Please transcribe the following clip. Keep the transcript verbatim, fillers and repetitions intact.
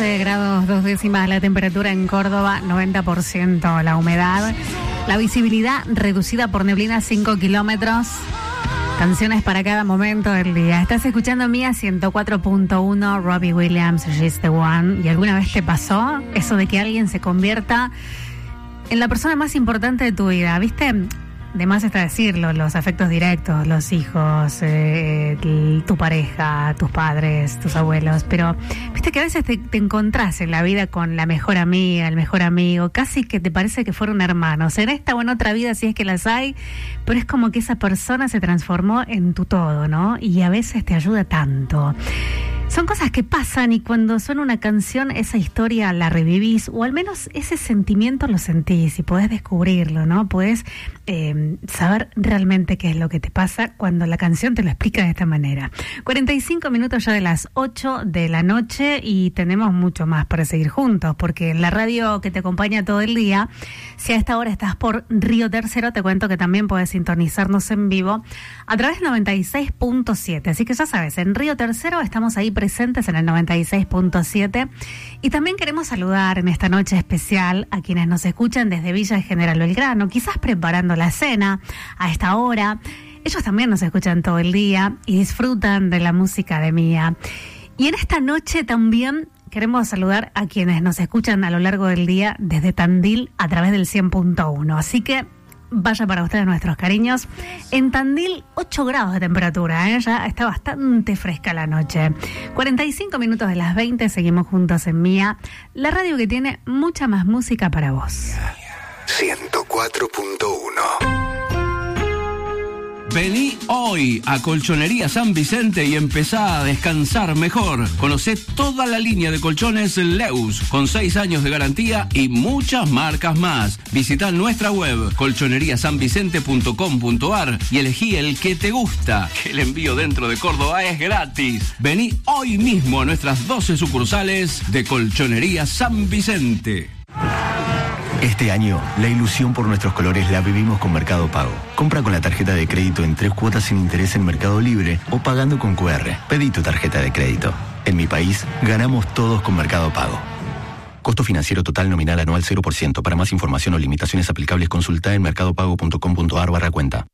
once grados dos décimas la temperatura en Córdoba, noventa por ciento la humedad, la visibilidad reducida por neblina cinco kilómetros. Canciones para cada momento del día. Estás escuchando Mía ciento cuatro punto uno, Robbie Williams, She's the One. ¿Y alguna vez te pasó eso de que alguien se convierta en la persona más importante de tu vida? ¿Viste? De más está decirlo, los afectos directos, los hijos, eh, tu pareja, tus padres, tus abuelos, pero viste que a veces te, te encontrás en la vida con la mejor amiga, el mejor amigo, casi que te parece que fueron hermanos, en esta o en otra vida si es que las hay, pero es como que esa persona se transformó en tu todo, ¿no? Y a veces te ayuda tanto. Son cosas que pasan y cuando suena una canción esa historia la revivís o al menos ese sentimiento lo sentís y podés descubrirlo, ¿no? Podés eh, saber realmente qué es lo que te pasa cuando la canción te lo explica de esta manera. cuarenta y cinco minutos ya de las ocho de la noche y tenemos mucho más para seguir juntos porque en la radio que te acompaña todo el día, si a esta hora estás por Río Tercero, te cuento que también podés sintonizarnos en vivo a través de noventa y seis punto siete. Así que ya sabes, en Río Tercero estamos ahí presentes en el noventa y seis punto siete y también queremos saludar en esta noche especial a quienes nos escuchan desde Villa General Belgrano, quizás preparando la cena a esta hora. Ellos también nos escuchan todo el día y disfrutan de la música de Mía. Y en esta noche también queremos saludar a quienes nos escuchan a lo largo del día desde Tandil a través del cien punto uno. Así que vaya para ustedes nuestros cariños. En Tandil, ocho grados de temperatura, ¿eh? Ya está bastante fresca la noche. cuarenta y cinco minutos de las veinte, seguimos juntos en Mía, la radio que tiene mucha más música para vos. ciento cuatro punto uno. Vení hoy a Colchonería San Vicente y empezá a descansar mejor. Conocé toda la línea de colchones Leus, con seis años de garantía y muchas marcas más. Visitá nuestra web, colchonería san vicente punto com punto ar y elegí el que te gusta, que el envío dentro de Córdoba es gratis. Vení hoy mismo a nuestras doce sucursales de Colchonería San Vicente. Este año, la ilusión por nuestros colores la vivimos con Mercado Pago. Compra con la tarjeta de crédito en tres cuotas sin interés en Mercado Libre o pagando con cu erre. Pedí tu tarjeta de crédito. En mi país, ganamos todos con Mercado Pago. Costo financiero total nominal anual cero por ciento. Para más información o limitaciones aplicables, consulta en mercadopago punto com punto ar barra cuenta.